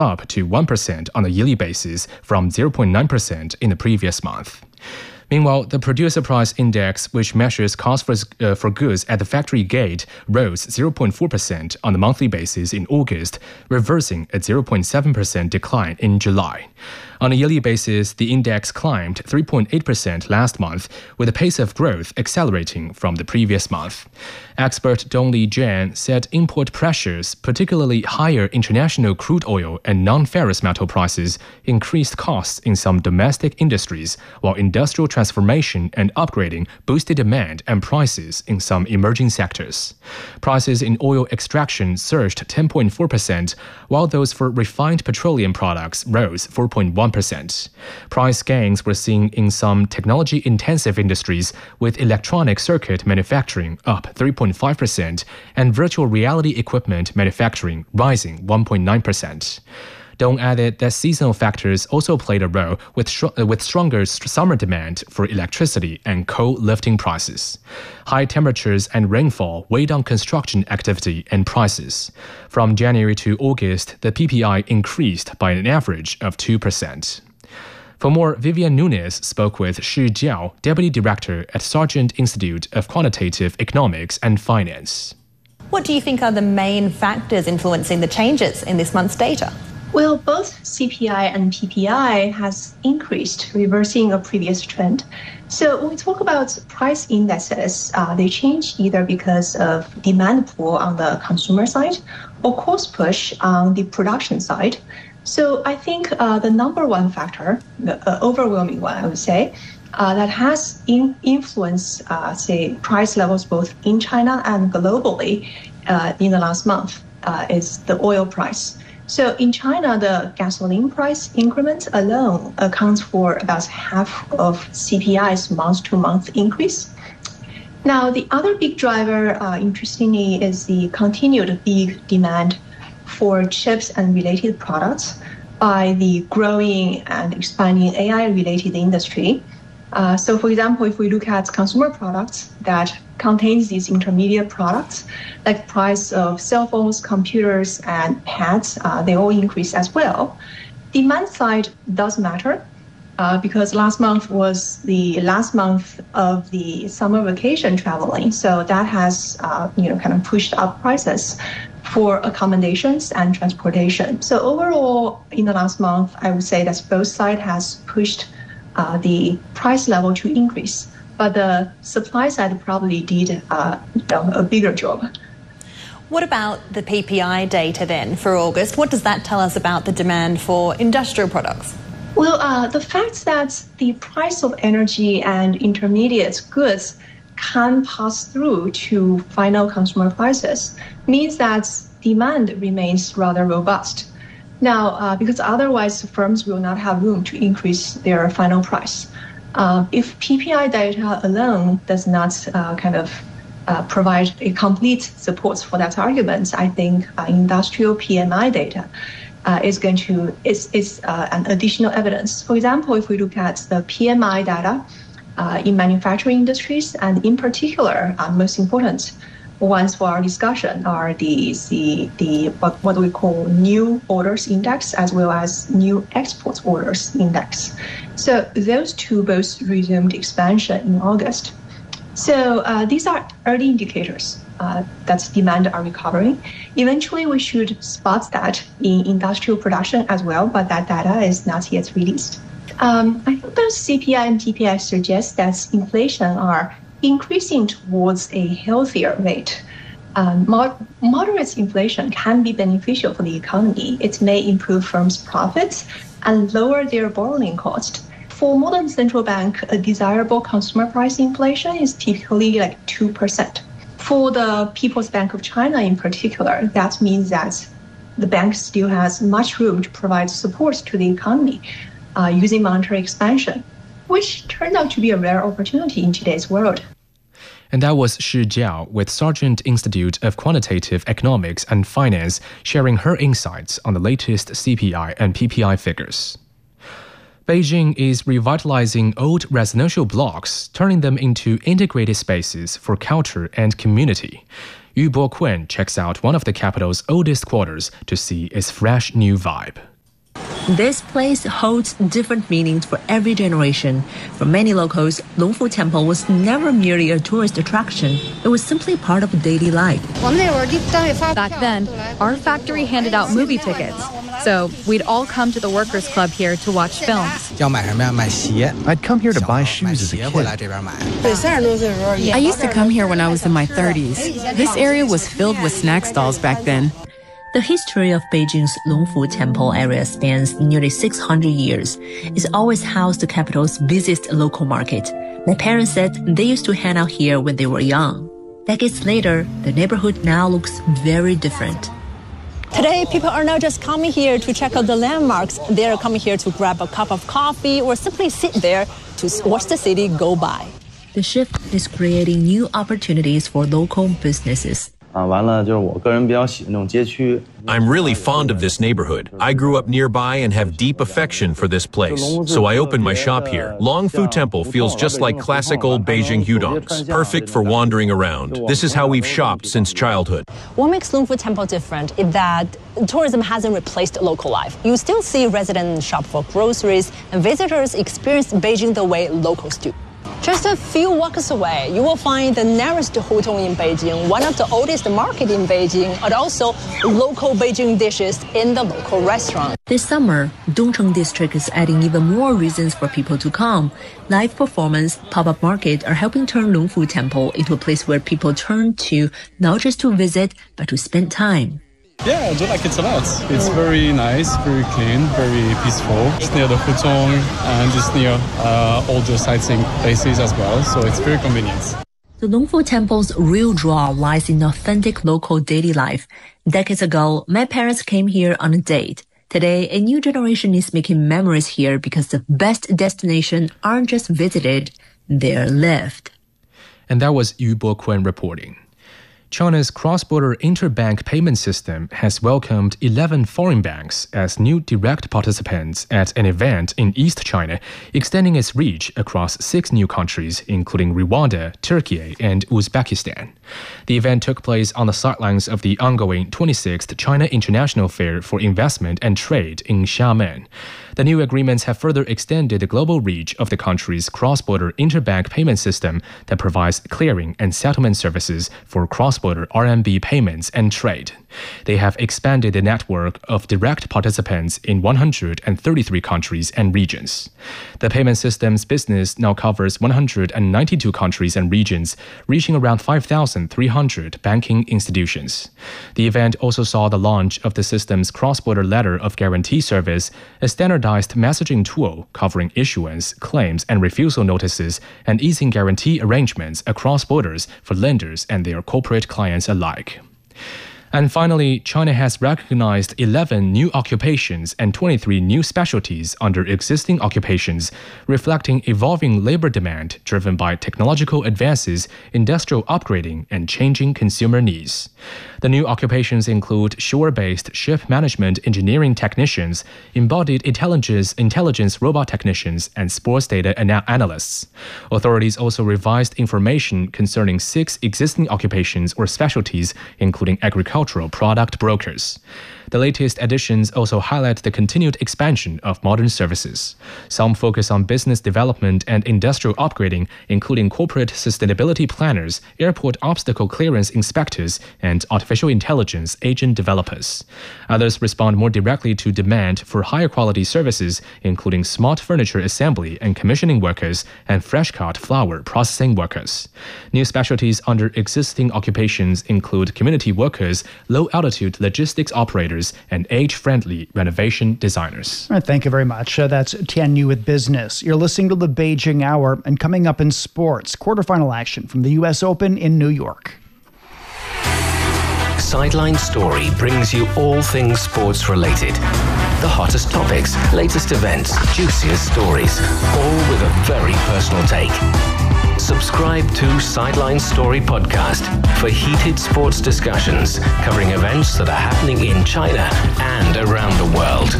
up to 1% on a yearly basis from 0.9% in the previous month. Meanwhile, the producer price index, which measures cost for goods at the factory gate, rose 0.4% on a monthly basis in August, reversing a 0.7% decline in July. On a yearly basis, the index climbed 3.8% last month, with the pace of growth accelerating from the previous month. Expert Dongli Jian said import pressures, particularly higher international crude oil and non-ferrous metal prices, increased costs in some domestic industries, while industrial transformation and upgrading boosted demand and prices in some emerging sectors. Prices in oil extraction surged 10.4%, while those for refined petroleum products rose 4.1%. Price gains were seen in some technology-intensive industries, with electronic circuit manufacturing up 3.5% and virtual reality equipment manufacturing rising 1.9%. Dong added that seasonal factors also played a role, with stronger summer demand for electricity and coal lifting prices. High temperatures and rainfall weighed on construction activity and prices. From January to August, the PPI increased by an average of 2%. For more, Vivian Nunes spoke with Shi Jiao, Deputy Director at Sargent Institute of Quantitative Economics and Finance. What do you think are the main factors influencing the changes in this month's data? Well, both CPI and PPI has increased, reversing a previous trend. So when we talk about price indexes, they change either because of demand pull on the consumer side or cost push on the production side. So I think the number one factor, the overwhelming one, I would say, that has influenced, say, price levels both in China and globally in the last month is the oil price. So in China, the gasoline price increment alone accounts for about half of CPI's month-to-month increase. Now, the other big driver, interestingly, is the continued big demand for chips and related products by the growing and expanding AI-related industry. So, for example, if we look at consumer products that contains these intermediate products, like price of cell phones, computers, and pads, they all increase as well. Demand side does matter because last month was the last month of the summer vacation traveling, so that has kind of pushed up prices for accommodations and transportation. So overall, in the last month, I would say that both sides has pushed the price level to increase, but the supply side probably did a bigger job. What about the PPI data then for August? What does that tell us about the demand for industrial products? Well, the fact that the price of energy and intermediate goods can pass through to final consumer prices means that demand remains rather robust. Now, because otherwise firms will not have room to increase their final price. If PPI data alone does not provide a complete support for that argument, I think industrial PMI data is an additional evidence. For example, if we look at the PMI data in manufacturing industries, and in particular, most important ones for our discussion are the what we call new orders index as well as new export orders index. So those two both resumed expansion in August. So these are early indicators that demand are recovering. Eventually, we should spot that in industrial production as well, but that data is not yet released. I think both CPI and PPI suggest that inflation are increasing towards a healthier rate. Moderate inflation can be beneficial for the economy. It may improve firms' profits and lower their borrowing cost. For modern central bank, a desirable consumer price inflation is typically like 2%. For the People's Bank of China in particular, that means that the bank still has much room to provide support to the economy using monetary expansion, which turned out to be a rare opportunity in today's world. And that was Shi Jiao with Sargent Institute of Quantitative Economics and Finance sharing her insights on the latest CPI and PPI figures. Beijing is revitalizing old residential blocks, turning them into integrated spaces for culture and community. Yu Bo-kun checks out one of the capital's oldest quarters to see its fresh new vibe. This place holds different meanings for every generation. For many locals, Longfu Temple was never merely a tourist attraction. It was simply part of daily life. Back then, our factory handed out movie tickets. So we'd all come to the workers' club here to watch films. I'd come here to buy shoes as a kid. I used to come here when I was in my 30s. This area was filled with snack stalls back then. The history of Beijing's Longfu Temple area spans nearly 600 years. It's always housed the capital's busiest local market. My parents said they used to hang out here when they were young. Decades later, the neighborhood now looks very different. Today, people are not just coming here to check out the landmarks. They are coming here to grab a cup of coffee or simply sit there to watch the city go by. The shift is creating new opportunities for local businesses. I'm really fond of this neighborhood. I grew up nearby and have deep affection for this place. So I opened my shop here. Longfu Temple feels just like classic old Beijing hudongs, perfect for wandering around. This is how we've shopped since childhood. What makes Longfu Temple different is that tourism hasn't replaced local life. You still see residents shop for groceries and visitors experience Beijing the way locals do. Just a few walks away, you will find the nearest hutong in Beijing, one of the oldest markets in Beijing, and also local Beijing dishes in the local restaurant. This summer, Dongcheng District is adding even more reasons for people to come. Live performance, pop-up market are helping turn Longfu Temple into a place where people turn to not just to visit, but to spend time. Yeah, I do like it a lot. It's very nice, very clean, very peaceful. It's near the Hutong and it's near all the sightseeing places as well, so it's very convenient. The Longfu Temple's real draw lies in authentic local daily life. Decades ago, my parents came here on a date. Today, a new generation is making memories here because the best destinations aren't just visited, they're lived. And that was Yu Boquan reporting. China's cross-border interbank payment system has welcomed 11 foreign banks as new direct participants at an event in East China, extending its reach across 6 new countries, including Rwanda, Turkey, and Uzbekistan. The event took place on the sidelines of the ongoing 26th China International Fair for Investment and Trade in Xiamen. The new agreements have further extended the global reach of the country's cross-border interbank payment system that provides clearing and settlement services for cross-border RMB payments and trade. They have expanded the network of direct participants in 133 countries and regions. The payment system's business now covers 192 countries and regions, reaching around 5,300 banking institutions. The event also saw the launch of the system's cross-border letter of guarantee service, a standardized messaging tool covering issuance, claims, and refusal notices and easing guarantee arrangements across borders for lenders and their corporate clients alike. And finally, China has recognized 11 new occupations and 23 new specialties under existing occupations, reflecting evolving labor demand driven by technological advances, industrial upgrading, and changing consumer needs. The new occupations include shore-based ship management engineering technicians, embodied intelligence robot technicians, and sports data analysts. Authorities also revised information concerning 6 existing occupations or specialties, including agricultural product brokers. The latest additions also highlight the continued expansion of modern services. Some focus on business development and industrial upgrading, including corporate sustainability planners, airport obstacle clearance inspectors, and artificial intelligence agent developers. Others respond more directly to demand for higher quality services, including smart furniture assembly and commissioning workers and fresh-cut flower processing workers. New specialties under existing occupations include community workers, low-altitude logistics operators, and age-friendly renovation designers. All right, thank you very much. That's Tian Yu with Business. You're listening to the Beijing Hour, and coming up in sports, quarterfinal action from the U.S. Open in New York. Sideline Story brings you all things sports related. The hottest topics, latest events, juiciest stories, all with a very personal take. Subscribe to Sideline Story Podcast for heated sports discussions covering events that are happening in China and around the world.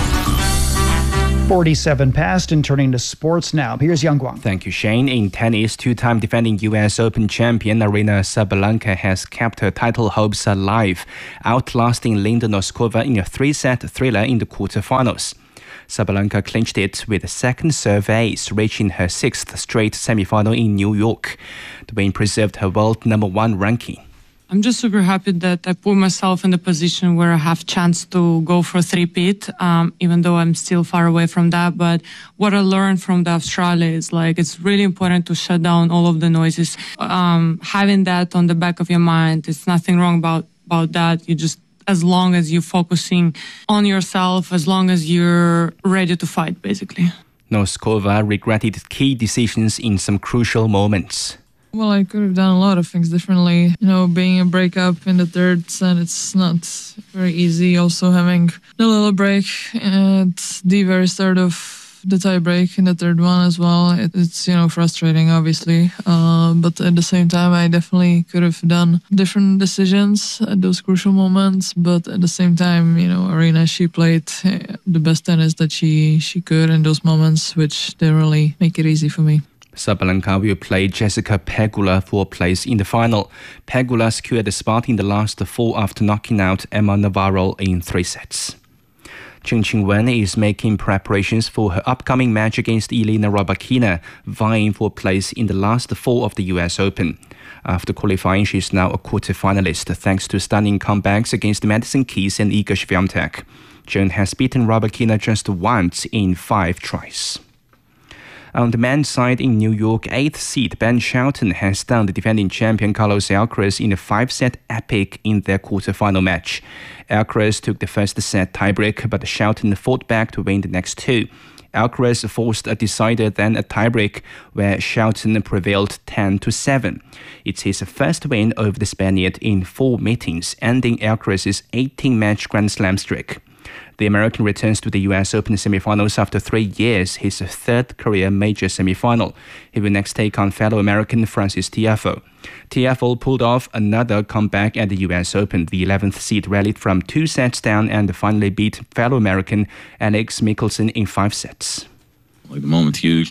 47 past and turning to sports now. Here's Yang Guang. Thank you, Shane. In tennis, 2-time defending U.S. Open champion Aryna Sabalenka has kept her title hopes alive, outlasting Linda Noskova in a 3-set thriller in the quarterfinals. Sabalenka clinched it with a second serve ace, reaching her 6th straight semi-final in New York. The win preserved her world #1 ranking. I'm just super happy that I put myself in the position where I have chance to go for three-peat, even though I'm still far away from that. But what I learned from the Australia is it's really important to shut down all of the noises. Having that on the back of your mind, it's nothing wrong about that. You just, as long as you're focusing on yourself, as long as you're ready to fight, basically. Noskova regretted key decisions in some crucial moments. Well, I could have done a lot of things differently. Being a breakup in the third set, it's not very easy. Also having a little break at the very start of the tie break in the third one as well. It's frustrating, obviously. But at the same time, I definitely could have done different decisions at those crucial moments. But at the same time, Aryna, she played the best tennis that she could in those moments, which didn't really make it easy for me. Sabalenka will play Jessica Pegula for a place in the final. Pegula secured the spot in the last 4 after knocking out Emma Navarro in 3 sets. Chen Qingwen is making preparations for her upcoming match against Elena Rybakina, vying for a place in the last 4 of the US Open. After qualifying, she is now a quarter-finalist thanks to stunning comebacks against Madison Keys and Iga Swiatek. Chen has beaten Rybakina just once in 5 tries. On the men's side in New York, 8th seed Ben Shelton has stunned the defending champion Carlos Alcaraz in a 5-set epic in their quarter-final match. Alcaraz took the first set tiebreak, but Shelton fought back to win the next 2. Alcaraz forced a decider, then a tiebreak, where Shelton prevailed 10-7. It's his first win over the Spaniard in 4 meetings, ending Alcaraz's 18-match Grand Slam streak. The American returns to the US Open semifinals after 3 years, his 3rd career major semifinal. He will next take on fellow American Frances Tiafoe. Tiafoe pulled off another comeback at the US Open. The 11th seed rallied from 2 sets down and finally beat fellow American Alex Michelsen in 5 sets. The moment's huge.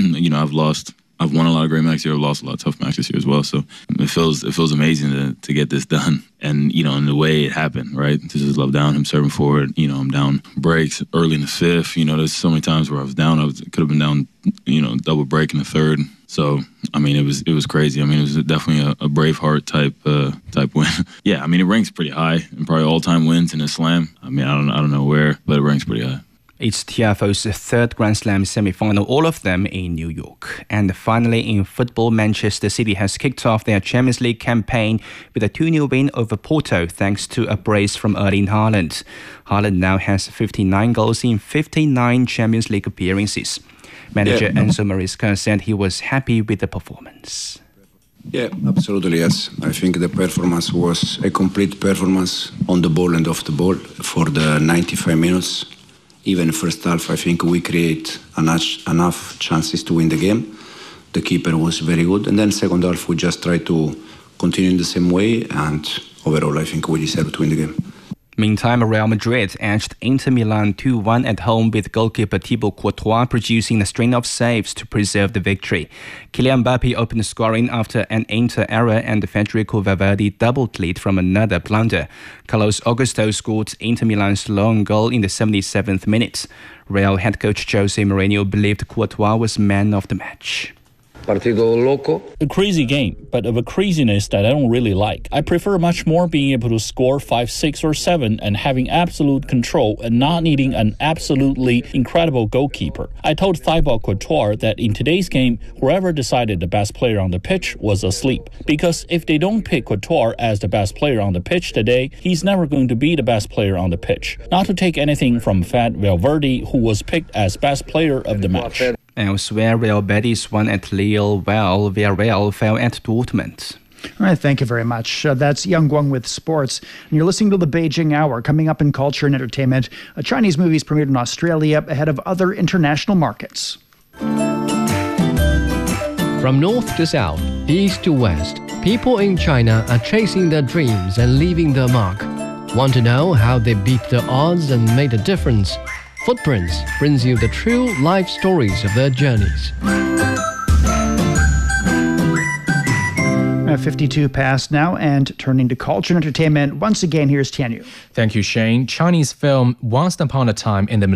I've won a lot of great matches here. I've lost a lot of tough matches here as well. So it feels amazing to get this done. And, in the way it happened, right? This is love down, him serving forward. I'm down breaks early in the 5th. There's so many times where I was down. Could have been down, double break in the 3rd. So, it was crazy. It was definitely a Braveheart type win. Yeah, it ranks pretty high and probably all-time wins in a slam. I don't know where, but it ranks pretty high. It's Tiafoe's 3rd Grand Slam semi-final, all of them in New York. And finally, in football, Manchester City has kicked off their Champions League campaign with a 2-0 win over Porto thanks to a brace from Erling Haaland. Haaland now has 59 goals in 59 Champions League appearances. Manager Enzo Maresca said he was happy with the performance. Yeah, absolutely, yes. I think the performance was a complete performance on the ball and off the ball for the 95 minutes. Even first half, I think we create enough chances to win the game. The keeper was very good. And then second half, we just tried to continue in the same way. And overall, I think we deserve to win the game. Meantime, Real Madrid edged Inter Milan 2-1 at home with goalkeeper Thibaut Courtois producing a string of saves to preserve the victory. Kylian Mbappe opened scoring after an Inter error and Federico Valverde doubled lead from another blunder. Carlos Augusto scored Inter Milan's lone goal in the 77th minute. Real head coach Jose Mourinho believed Courtois was man of the match. A crazy game, but of a craziness that I don't really like. I prefer much more being able to score 5, 6, or 7 and having absolute control and not needing an absolutely incredible goalkeeper. I told Thibaut Courtois that in today's game, whoever decided the best player on the pitch was asleep. Because if they don't pick Courtois as the best player on the pitch today, he's never going to be the best player on the pitch. Not to take anything from Fed Valverde, who was picked as best player of the match. Elsewhere, Real Betis won at Lille, while Villarreal fell at Dortmund. All right, thank you very much. That's Yang Guang with sports. And you're listening to the Beijing Hour. Coming up in culture and entertainment, Chinese movies premiered in Australia ahead of other international markets. From north to south, east to west, people in China are chasing their dreams and leaving their mark. Want to know how they beat the odds and made a difference? Footprints brings you the true life stories of their journeys. 52 past now, and turning to culture and entertainment, once again, here's Tianyu. Thank you, Shane. Chinese film Once Upon a Time in the